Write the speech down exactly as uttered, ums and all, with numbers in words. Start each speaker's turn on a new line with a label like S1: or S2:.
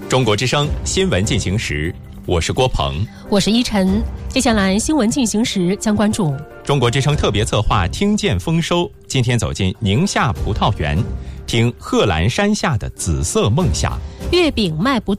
S1: 中国之声新闻进行时，我是郭鹏，
S2: 我是依晨。接下来新闻进行时将关注
S1: 中国之声特别策划听见丰收，今天走进宁夏葡萄园，听贺兰山下的紫色梦想。
S2: 月饼卖不